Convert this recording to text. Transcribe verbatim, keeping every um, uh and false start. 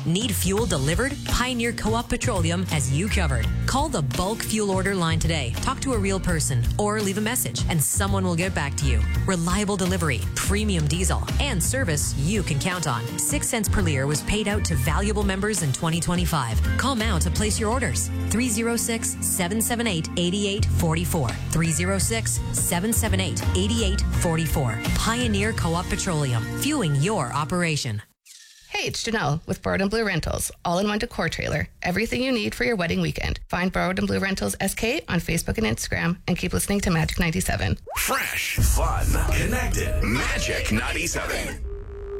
Need fuel delivered? Pioneer Co-op Petroleum has you covered. Call the bulk fuel order line today. Talk to a real person or leave a message and someone will get back to you. Reliable delivery, premium diesel, and service you can count on. Six cents per liter was paid out to valuable members in twenty twenty-five. Call now to place your orders. three oh six, seven seven eight, eight eight four four. three oh six, seven seven eight, eight eight four four. Pioneer Co-op Petroleum, fueling your operation. Hey, it's Janelle with Borrowed and Blue Rentals, all-in-one decor trailer. Everything you need for your wedding weekend. Find Borrowed and Blue Rentals S K on Facebook and Instagram, and keep listening to Magic ninety-seven. Fresh, fun, connected. Magic ninety-seven.